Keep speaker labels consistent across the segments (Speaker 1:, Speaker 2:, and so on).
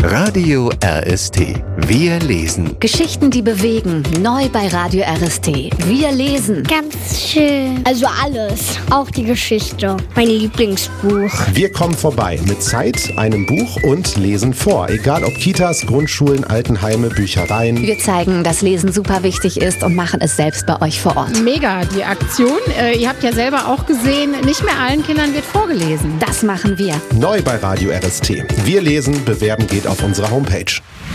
Speaker 1: Radio RST. Wir lesen.
Speaker 2: Geschichten, die bewegen. Neu bei Radio RST. Wir lesen.
Speaker 3: Ganz schön. Also alles. Auch die Geschichte. Mein Lieblingsbuch.
Speaker 4: Wir kommen vorbei mit Zeit, einem Buch und lesen vor. Egal ob Kitas, Grundschulen, Altenheime, Büchereien.
Speaker 2: Wir zeigen, dass Lesen super wichtig ist und machen es selbst bei euch vor Ort.
Speaker 5: Mega, die Aktion. Ihr habt ja selber auch gesehen, nicht mehr allen Kindern wird vorgelesen.
Speaker 2: Das machen wir.
Speaker 4: Neu bei Radio RST. Wir lesen, bewerben geht auf unserer Homepage.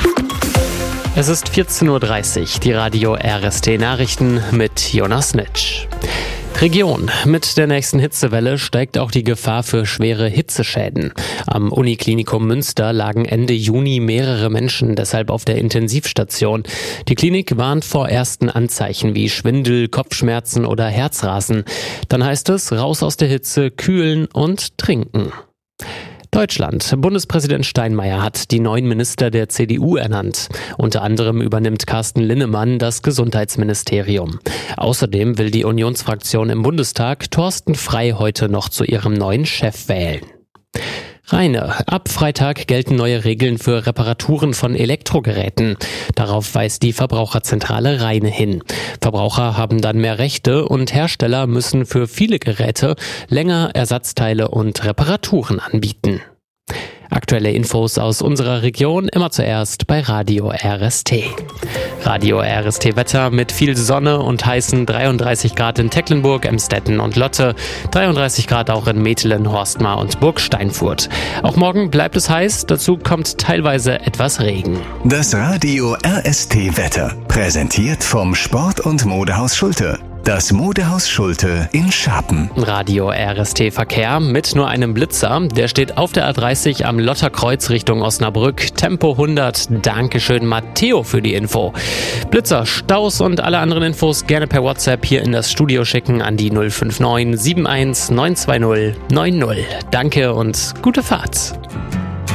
Speaker 6: Es ist 14.30 Uhr, die Radio RST Nachrichten mit Jonas Nitsch. Region. Mit der nächsten Hitzewelle steigt auch die Gefahr für schwere Hitzeschäden. Am Uniklinikum Münster lagen Ende Juni mehrere Menschen deshalb auf der Intensivstation. Die Klinik warnt vor ersten Anzeichen wie Schwindel, Kopfschmerzen oder Herzrasen. Dann heißt es, raus aus der Hitze, kühlen und trinken. Deutschland. Bundespräsident Steinmeier hat die neuen Minister der CDU ernannt. Unter anderem übernimmt Carsten Linnemann das Gesundheitsministerium. Außerdem will die Unionsfraktion im Bundestag Thorsten Frey heute noch zu ihrem neuen Chef wählen. Rheine. Ab Freitag gelten neue Regeln für Reparaturen von Elektrogeräten. Darauf weist die Verbraucherzentrale Rheine hin. Verbraucher haben dann mehr Rechte und Hersteller müssen für viele Geräte länger Ersatzteile und Reparaturen anbieten. Aktuelle Infos aus unserer Region immer zuerst bei Radio RST. Radio RST Wetter mit viel Sonne und heißen 33 Grad in Tecklenburg, Emstetten und Lotte, 33 Grad auch in Metelen, Horstmar und Burg Steinfurt. Auch morgen bleibt es heiß, dazu kommt teilweise etwas Regen.
Speaker 1: Das Radio RST Wetter. Präsentiert vom Sport- und Modehaus Schulte. Das Modehaus Schulte in Scharpen.
Speaker 6: Radio RST Verkehr mit nur einem Blitzer. Der steht auf der A30 am Lotterkreuz Richtung Osnabrück. Tempo 100. Dankeschön Matteo für die Info. Blitzer, Staus und alle anderen Infos gerne per WhatsApp hier in das Studio schicken an die 059 71 920 90. Danke und gute Fahrt.